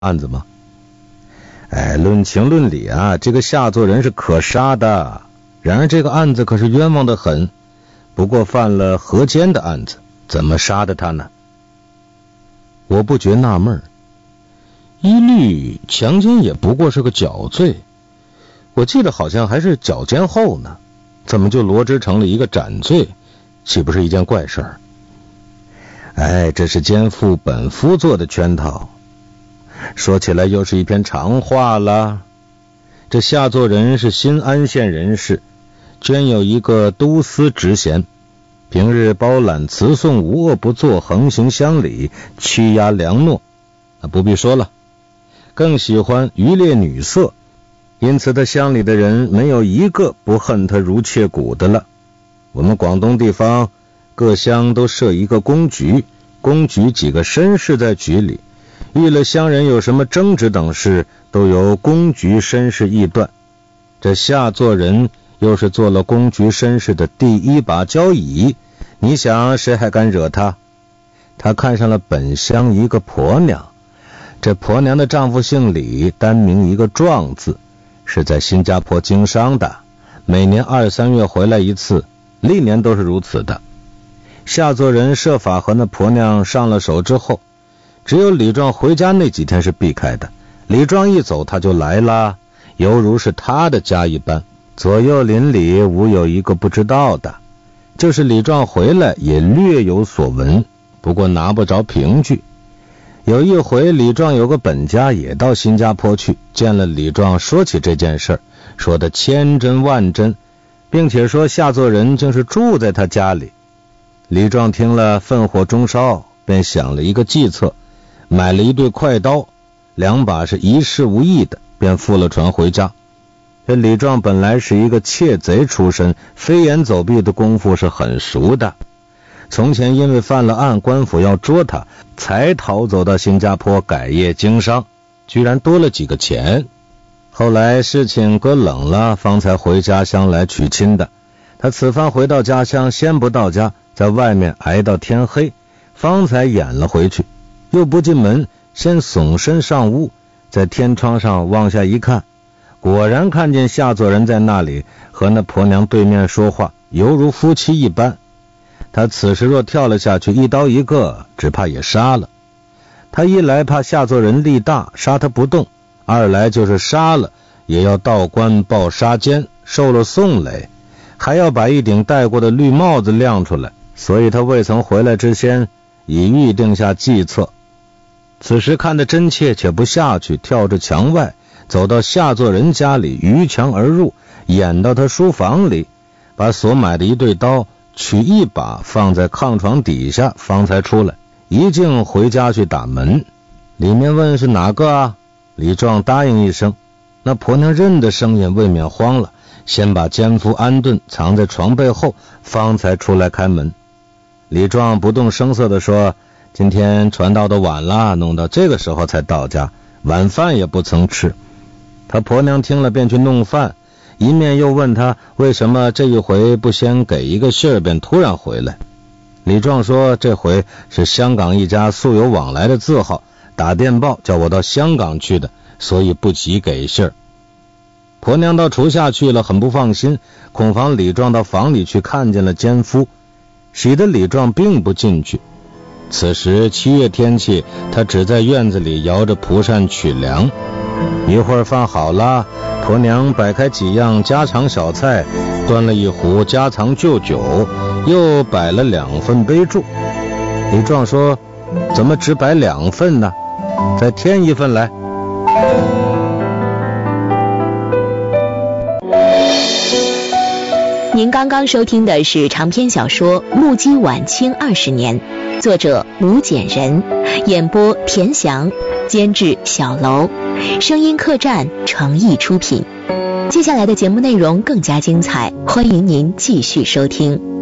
案子吗？论情论理啊，这个夏作人是可杀的，然而这个案子可是冤枉的很，不过犯了合奸的案子，怎么杀的他呢？我不觉纳闷，一律强奸也不过是个绞罪，我记得好像还是绞奸后呢，怎么就罗织成了一个斩罪，岂不是一件怪事儿？这是奸妇本夫做的圈套，说起来又是一篇长话了。这夏作人是新安县人士，捐有一个都司职衔，平日包揽辞讼，无恶不作，横行乡里，屈压良诺，不必说了，更喜欢渔猎女色，因此他乡里的人没有一个不恨他如切骨的了。我们广东地方各乡都设一个公局，公局几个绅士在局里，遇了乡人有什么争执等事，都由公局绅士议断。这夏作人又是做了公局绅士的第一把交椅，你想谁还敢惹他？他看上了本乡一个婆娘，这婆娘的丈夫姓李，单名一个壮字，是在新加坡经商的，每年2、3月回来一次，历年都是如此的。夏作人设法和那婆娘上了手之后，只有李壮回家那几天是避开的，李壮一走他就来了，犹如是他的家一般，左右邻里无有一个不知道的。就是李壮回来也略有所闻，不过拿不着凭据。有一回李壮有个本家也到新加坡去，见了李壮，说起这件事，说的千真万真，并且说夏作人竟是住在他家里。李壮听了愤火中烧，便想了一个计策，买了一对快刀，2把是一事无益的，便负了船回家。这李壮本来是一个窃贼出身，飞檐走壁的功夫是很熟的，从前因为犯了案，官府要捉他，才逃走到新加坡改业经商，居然多了几个钱。后来事情搁冷了，方才回家乡来娶亲的。他此番回到家乡，先不到家，在外面挨到天黑，方才掩了回去，又不进门，先耸身上屋，在天窗上往下一看，果然看见夏作人在那里和那婆娘对面说话，犹如夫妻一般。他此时若跳了下去，一刀一个，只怕也杀了他。一来怕夏作人力大杀他不动，二来就是杀了也要到官报杀奸，受了宋累，还要把一顶戴过的绿帽子亮出来，所以他未曾回来之前已预定下计策。此时看得真切，且不下去，跳至墙外，走到夏作人家里，逾墙而入，掩到他书房里，把所买的一对刀取一把放在炕床底下，方才出来，一径回家去打门。里面问是哪个啊？李壮答应一声，那婆娘认得声音，未免慌了，先把奸夫安顿，藏在床背后，方才出来开门。李壮不动声色地说，今天传道的晚了，弄到这个时候才到家，晚饭也不曾吃。他婆娘听了便去弄饭，一面又问他为什么这一回不先给一个信儿便突然回来。李壮说，这回是香港一家素有往来的字号打电报叫我到香港去的，所以不急给信儿。婆娘到厨下去了，很不放心，恐防李壮到房里去看见了奸夫，使得李壮并不进去。此时7月天气，他只在院子里摇着蒲扇取凉。一会儿饭好了，婆娘摆开几样家常小菜，端了一壶家常旧酒，又摆了2份杯箸。李壮说，怎么只摆2份呢？再添1份来。 您刚刚收听的是长篇小说《目击晚清20年》，作者吴简人，演播田翔，监制小楼，声音客栈诚意出品。接下来的节目内容更加精彩，欢迎您继续收听。